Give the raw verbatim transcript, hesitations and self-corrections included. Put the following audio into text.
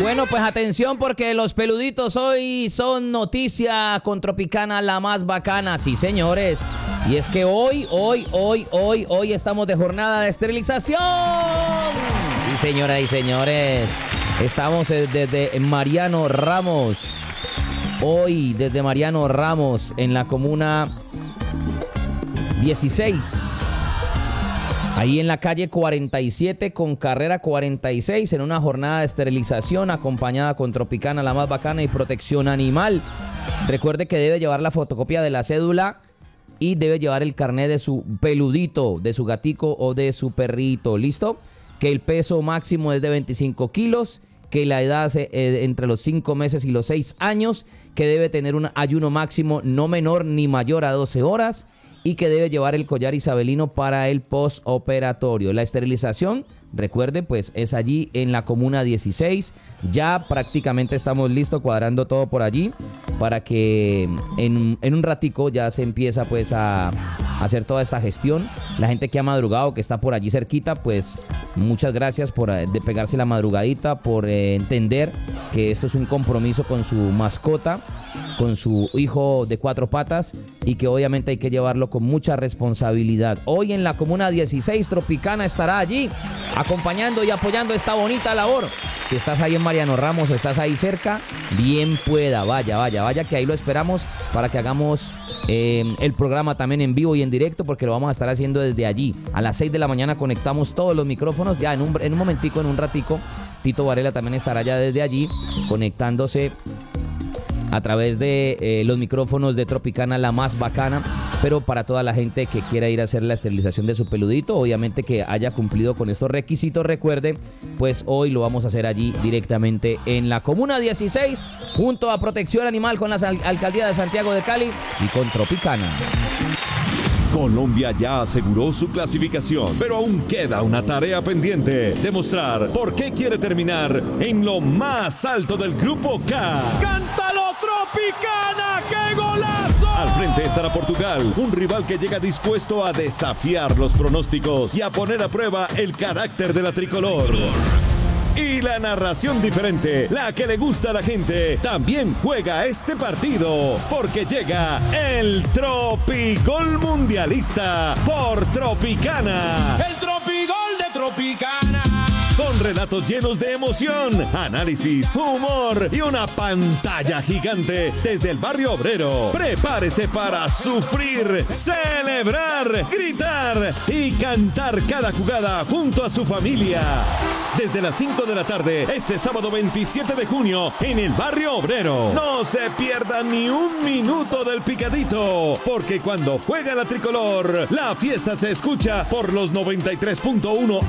Bueno, pues atención porque los peluditos hoy son noticia con Tropicana la más bacana, sí señores. Y es que hoy, hoy, hoy, hoy, hoy estamos de jornada de esterilización. Sí señoras y señores, estamos desde Mariano Ramos. Hoy desde Mariano Ramos en la comuna dieciséis. Ahí en la calle cuarenta y siete con carrera cuarenta y seis, en una jornada de esterilización acompañada con Tropicana la más bacana y protección animal. Recuerde que debe llevar la fotocopia de la cédula y debe llevar el carnet de su peludito, de su gatico o de su perrito. ¿Listo? Que el peso máximo es de veinticinco kilos, que la edad es eh, entre los cinco meses y los seis años, que debe tener un ayuno máximo no menor ni mayor a doce horas, y que debe llevar el collar isabelino para el postoperatorio. La esterilización, recuerde, pues es allí en la comuna dieciséis. Ya prácticamente estamos listos, cuadrando todo por allí, para que en, en un ratico ya se empieza pues a, a hacer toda esta gestión. La gente que ha madrugado, que está por allí cerquita, pues muchas gracias por eh, de pegarse la madrugadita, por eh, entender que esto es un compromiso con su mascota, con su hijo de cuatro patas, y que obviamente hay que llevarlo con mucha responsabilidad. Hoy en la comuna dieciséis, Tropicana estará allí acompañando y apoyando esta bonita labor. Si estás ahí en Mariano Ramos o estás ahí cerca, bien pueda, vaya, vaya, vaya, que ahí lo esperamos para que hagamos eh, el programa también en vivo y en directo, porque lo vamos a estar haciendo desde allí. A las seis de la mañana conectamos todos los micrófonos, ya en un, en un momentico, en un ratico, Tito Varela también estará ya desde allí conectándose a través de eh, los micrófonos de Tropicana la más bacana, pero para toda la gente que quiera ir a hacer la esterilización de su peludito, obviamente que haya cumplido con estos requisitos, recuerde, pues hoy lo vamos a hacer allí directamente en la comuna dieciséis, junto a Protección Animal con la al- Alcaldía de Santiago de Cali y con Tropicana. Colombia ya aseguró su clasificación, pero aún queda una tarea pendiente: demostrar por qué quiere terminar en lo más alto del Grupo K. ¡Cántalo, Tropicana! ¡Qué golazo! Al frente estará Portugal, un rival que llega dispuesto a desafiar los pronósticos y a poner a prueba el carácter de la tricolor. Y la narración diferente, la que le gusta a la gente, también juega este partido, porque llega el Tropigol Mundialista por Tropicana. ¡El Tropigol de Tropicana! Con relatos llenos de emoción, análisis, humor y una pantalla gigante desde el barrio obrero. Prepárese para sufrir, celebrar, gritar y cantar cada jugada junto a su familia. Desde las cinco de la tarde, este sábado veintisiete de junio, en el barrio obrero. No se pierda ni un minuto del picadito, porque cuando juega la tricolor, la fiesta se escucha por los noventa y tres punto uno